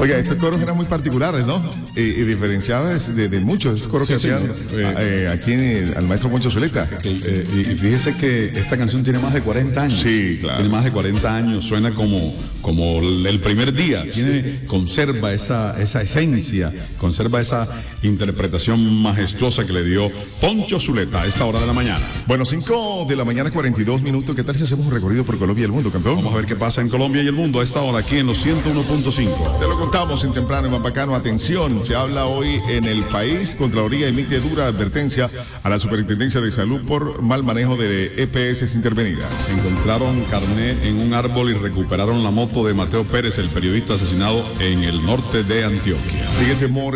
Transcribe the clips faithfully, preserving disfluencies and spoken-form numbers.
Oiga, estos coros eran muy particulares, ¿no? Y, y diferenciados de, de muchos estos coros sí, que sí, hacían eh, eh, aquí en el, al maestro Poncho Zuleta. Eh, y, y fíjese que esta canción tiene más de cuarenta años. Sí, claro. Tiene más de cuarenta años, suena como, como el primer día. Tiene, conserva esa, esa esencia, conserva esa interpretación majestuosa que le dio Poncho Zuleta a esta hora de la mañana. Bueno, cinco de la mañana, cuarenta y dos minutos. ¿Qué tal si hacemos un recorrido por Colombia y el mundo, campeón? Vamos a ver qué pasa en Colombia y el mundo a esta hora aquí en los ciento uno punto cinco. Te lo contamos en temprano en Mapacano. Atención, se habla hoy en el país. Contraloría emite dura advertencia a la Superintendencia de Salud por mal manejo de E P S intervenidas. Encontraron carné en un árbol y recuperaron la moto de Mateo Pérez, el periodista asesinado en el norte de Antioquia. Sigue temor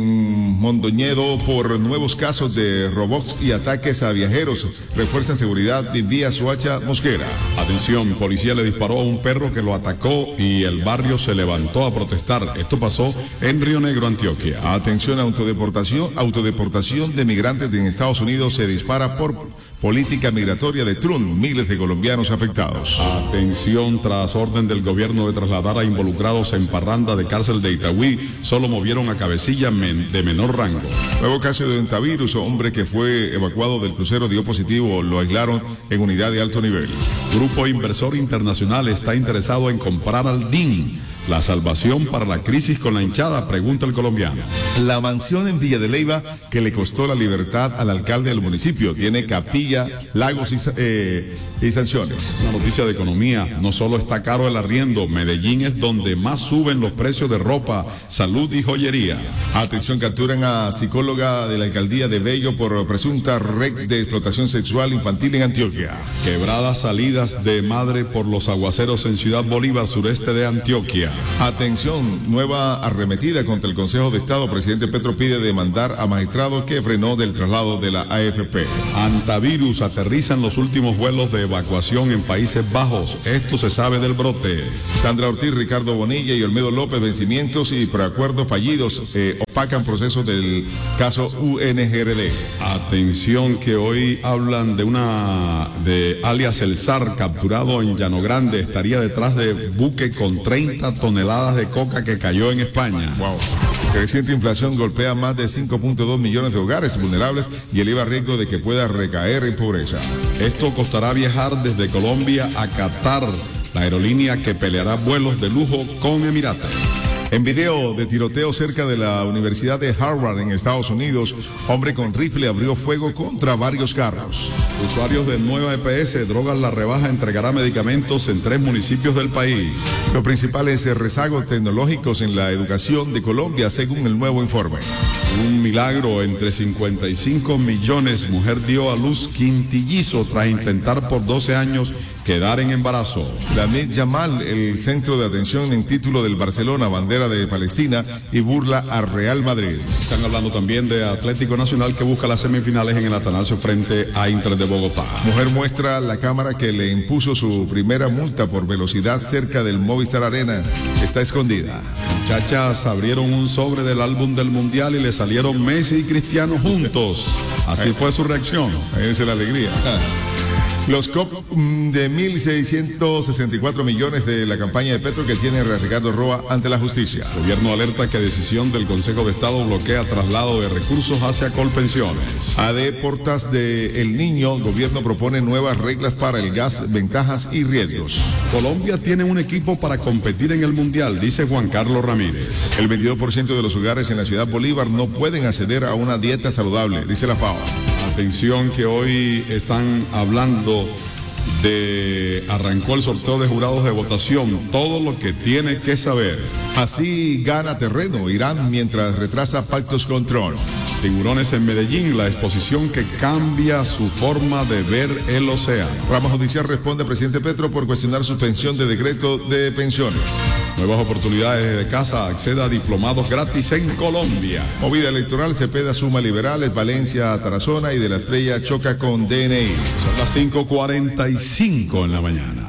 en Mondoñedo por nuevos casos de robots y ataques a viajeros. Refuerzan seguridad de vía Soacha Mosquera. Atención, policía le disparó a un perro que lo atacó y el barrio se levantó a protestar. Esto pasó en Río Negro, Antioquia. Atención, autodeportación, autodeportación de migrantes en Estados Unidos se dispara por política migratoria de Trump. Miles de colombianos afectados. Atención, tras orden del gobierno de trasladar a involucrados en parranda de cárcel de Itagüí, solo movieron a cabecilla men de menor rango. Nuevo caso de entavirus, hombre que fue evacuado del crucero dio positivo, lo aislaron en unidad de alto nivel. Grupo Inversor Internacional está interesado en comprar al D I N. La salvación para la crisis con la hinchada, pregunta el colombiano. La mansión en Villa de Leyva que le costó la libertad al alcalde del municipio tiene capilla, lagos y, eh, y sanciones. Una noticia de economía, no solo está caro el arriendo, Medellín es donde más suben los precios de ropa, salud y joyería. Atención, capturan a psicóloga de la alcaldía de Bello por presunta red de explotación sexual infantil en Antioquia. Quebradas salidas de madre por los aguaceros en Ciudad Bolívar, sureste de Antioquia. Atención, nueva arremetida contra el Consejo de Estado. Presidente Petro pide demandar a magistrados que frenó del traslado de la A F P. Antivirus aterrizan los últimos vuelos de evacuación en Países Bajos. Esto se sabe del brote. Sandra Ortiz, Ricardo Bonilla y Olmedo López, vencimientos y preacuerdos fallidos eh, opacan procesos del caso U N G R D. Atención, que hoy hablan de una de alias El Zar, capturado en Llano Grande. Estaría detrás de buque con treinta toneladas de coca que cayó en España. Wow. Creciente inflación golpea más de cinco punto dos millones de hogares vulnerables y eleva riesgo de que pueda recaer en pobreza. Esto costará viajar desde Colombia a Qatar, la aerolínea que peleará vuelos de lujo con Emirates. En video de tiroteo cerca de la Universidad de Harvard en Estados Unidos, hombre con rifle abrió fuego contra varios carros. Usuarios de nueva E P S, Drogas La Rebaja entregará medicamentos en tres municipios del país. Los principales rezagos tecnológicos en la educación de Colombia, según el nuevo informe. Un milagro, entre cincuenta y cinco millones, mujer dio a luz quintillizo tras intentar por doce años quedar en embarazo. Lamine Yamal, el centro de atención en título del Barcelona, bandera de Palestina y burla a Real Madrid. Están hablando también de Atlético Nacional que busca las semifinales en el Atanasio frente a Inter de Bogotá. Mujer muestra la cámara que le impuso su primera multa por velocidad cerca del Movistar Arena. Está escondida. Muchachas abrieron un sobre del álbum del Mundial y le salieron Messi y Cristiano juntos. Así fue su reacción. Esa es la alegría. Los C O P de mil seiscientos sesenta y cuatro millones de la campaña de Petro que tiene a Ricardo Roa ante la justicia. El gobierno alerta que decisión del Consejo de Estado bloquea traslado de recursos hacia Colpensiones. A D Portas de El Niño, gobierno propone nuevas reglas para el gas, ventajas y riesgos. Colombia tiene un equipo para competir en el Mundial, dice Juan Carlos Ramírez. El veintidós por ciento de los hogares en la ciudad Bolívar no pueden acceder a una dieta saludable, dice la FAO. Atención, que hoy están hablando de arrancó el sorteo de jurados de votación, todo lo que tiene que saber. Así gana terreno Irán mientras retrasa pactos con Trump. Tiburones en Medellín, la exposición que cambia su forma de ver el océano. Rama judicial responde al presidente Petro por cuestionar suspensión de decreto de pensiones. Nuevas oportunidades de casa, acceda a diplomados gratis en Colombia. Movida electoral, Cepeda suma liberales, Valencia, Tarazona y de la Estrella choca con D N I. Son las cinco cuarenta y cinco en la mañana.